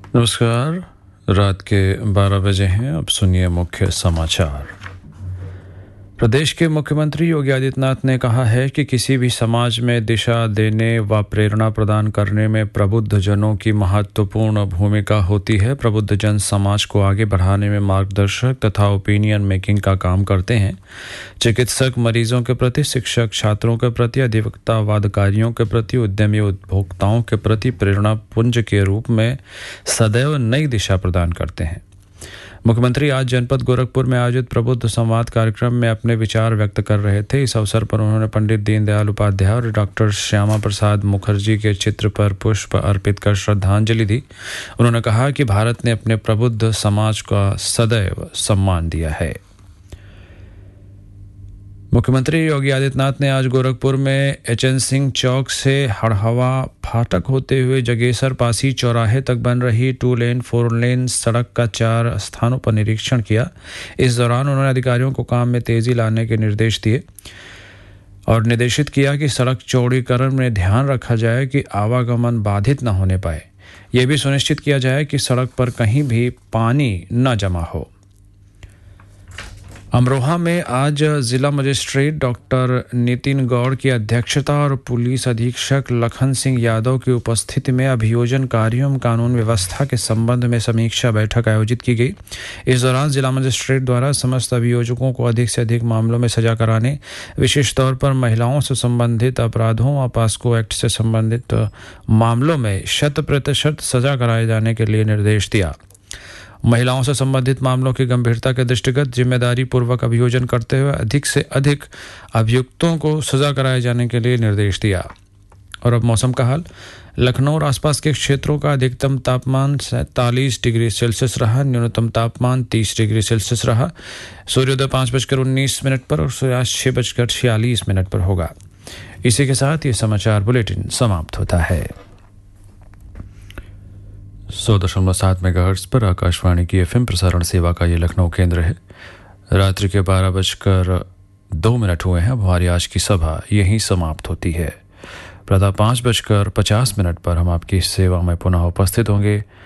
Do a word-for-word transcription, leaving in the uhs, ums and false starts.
नमस्कार। रात के बारह बजे हैं। अब सुनिए मुख्य समाचार। प्रदेश के मुख्यमंत्री योगी आदित्यनाथ ने कहा है कि किसी भी समाज में दिशा देने व प्रेरणा प्रदान करने में प्रबुद्ध जनों की महत्वपूर्ण भूमिका होती है। प्रबुद्ध जन समाज को आगे बढ़ाने में मार्गदर्शक तथा ओपिनियन मेकिंग का काम करते हैं। चिकित्सक मरीजों के प्रति, शिक्षक छात्रों के प्रति, अधिवक्ता वादकारियों के प्रति, उद्यमी उपभोक्ताओं के प्रति प्रेरणा पुंज के रूप में सदैव नई दिशा प्रदान करते हैं। मुख्यमंत्री आज जनपद गोरखपुर में आयोजित प्रबुद्ध संवाद कार्यक्रम में अपने विचार व्यक्त कर रहे थे। इस अवसर पर उन्होंने पंडित दीनदयाल उपाध्याय और डॉक्टर श्यामा प्रसाद मुखर्जी के चित्र पर पुष्प अर्पित कर श्रद्धांजलि दी। उन्होंने कहा कि भारत ने अपने प्रबुद्ध समाज का सदैव सम्मान दिया है। मुख्यमंत्री योगी आदित्यनाथ ने आज गोरखपुर में एचएन सिंह चौक से हड़हवा फाटक होते हुए जगेसर पासी चौराहे तक बन रही टू लेन फोर लेन सड़क का चार स्थानों पर निरीक्षण किया। इस दौरान उन्होंने अधिकारियों को काम में तेजी लाने के निर्देश दिए और निर्देशित किया कि सड़क चौड़ीकरण में ध्यान रखा जाए कि आवागमन बाधित न होने पाए। यह भी सुनिश्चित किया जाए कि सड़क पर कहीं भी पानी न जमा हो। अमरोहा में आज जिला मजिस्ट्रेट डॉक्टर नितिन गौड़ की अध्यक्षता और पुलिस अधीक्षक लखन सिंह यादव की उपस्थिति में अभियोजन कार्यों एवं कानून व्यवस्था के संबंध में समीक्षा बैठक आयोजित की गई। इस दौरान जिला मजिस्ट्रेट द्वारा समस्त अभियोजकों को अधिक से अधिक मामलों में सजा कराने, विशेष तौर पर महिलाओं से संबंधित अपराधों व पास्को एक्ट से संबंधित मामलों में शत प्रतिशत सजा कराए जाने के लिए निर्देश दिया। महिलाओं से संबंधित मामलों की गंभीरता के दृष्टिगत जिम्मेदारी पूर्वक अभियोजन करते हुए अधिक से अधिक अभियुक्तों को सजा कराए जाने के लिए निर्देश दिया। और अब मौसम का हाल। लखनऊ और आसपास के क्षेत्रों का अधिकतम तापमान सैंतालीस डिग्री सेल्सियस रहा, न्यूनतम तापमान तीस डिग्री सेल्सियस रहा। सूर्योदय पाँच बजकर उन्नीस मिनट पर और सूर्यास्त छः बजकर छियालीस मिनट पर होगा। इसी के साथ ये समाचार बुलेटिन समाप्त होता है। सौ दशमलव सात मेगाहर्ट्ज पर आकाशवाणी की एफएम प्रसारण सेवा का ये लखनऊ केंद्र है। रात्रि के बारह बजकर दो मिनट हुए हैं। अब हमारी आज की सभा यहीं समाप्त होती है। प्रातः पाँच बजकर पचास मिनट पर हम आपकी सेवा में पुनः उपस्थित होंगे।